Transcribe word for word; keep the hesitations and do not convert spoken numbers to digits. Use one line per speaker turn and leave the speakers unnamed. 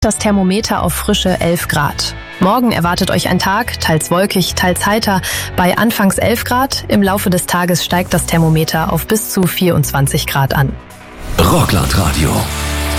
Das Thermometer auf frische elf Grad. Morgen erwartet euch ein Tag, teils wolkig, teils heiter, bei anfangs elf Grad. Im Laufe des Tages steigt das Thermometer auf bis zu vierundzwanzig Grad an.
Rockland Radio.